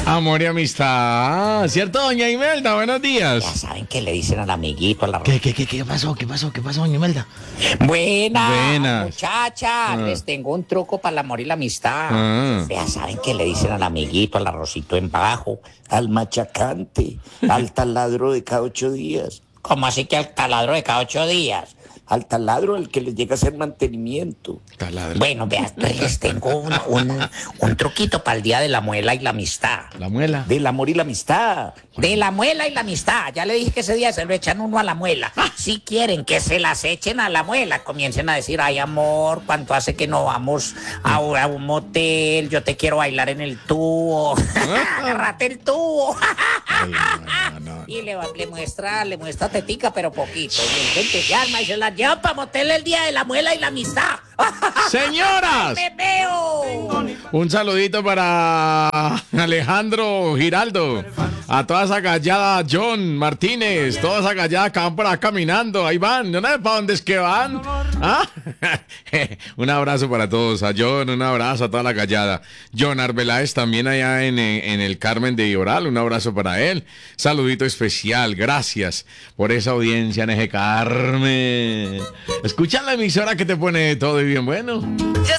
Amor y amistad, ¿cierto, doña Imelda? Buenos días. Ya saben que le dicen al amiguito, a la... ¿Qué pasó? ¿Qué pasó, doña Imelda? Buenas, muchachas, Ah. les tengo un truco para el amor y la amistad. Ah. Ya saben que le dicen al amiguito, al arrocito en bajo, al machacante, al taladro de cada 8 días. ¿Cómo así que al taladro de cada 8 días? Al taladro al que les llega a hacer mantenimiento. Taladro. Bueno, vea, entonces les tengo un truquito para el día de la muela y la amistad. La muela. Del amor y la amistad. De la muela y la amistad. Ya le dije que ese día se lo echan uno a la muela. Si quieren que se las echen a la muela, comiencen a decir, ay amor, ¿cuánto hace que no vamos a un motel? Yo te quiero bailar en el tubo. Agárrate el tubo. Ay, no. Y le muestra tetica, pero poquito. Y el gente se arma y se la lleva para motel el día de la muela y la amistad. Señoras, ¡Me veo! un saludito para Alejandro Giraldo, a toda esa gallada, John Martínez, toda esa gallada que van por acá caminando, ahí van, ¿no? ¿Para dónde es que van? ¿Ah? Un abrazo para todos, a John, un abrazo a toda la gallada. John Arbeláez también allá en el Carmen de Ioral, un abrazo para él. Saludito especial, gracias por esa audiencia en Eje Carmen. Escucha la emisora que te pone todo y bien bueno.